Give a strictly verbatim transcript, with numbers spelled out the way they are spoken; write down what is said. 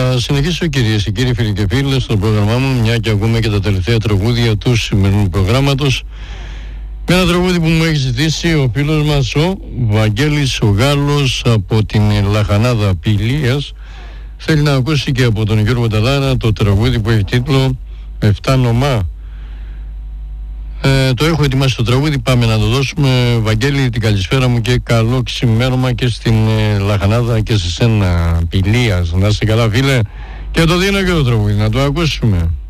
Θα συνεχίσω, κυρίες και κύριοι, φίλοι και φίλες, στο πρόγραμμά μου, μια και ακούμε και τα τελευταία τραγούδια του σημερινού προγράμματος, με ένα τραγούδι που μου έχει ζητήσει ο φίλος μας ο Βαγγέλης ο Γάλλος από την Λαχανάδα Πηλίας. Θέλει να ακούσει και από τον Γιώργο Ταλάρα το τραγούδι που έχει τίτλο «Εφτά νομά». Ε, το έχω ετοιμάσει το τραγούδι, πάμε να το δώσουμε. Βαγγέλη, την καλησπέρα μου και καλό ξημέρωμα και στην ε, Λαχανάδα και σε σένα Πηλίας. Να είσαι καλά, φίλε, και το δίνω και το τραγούδι, να το ακούσουμε.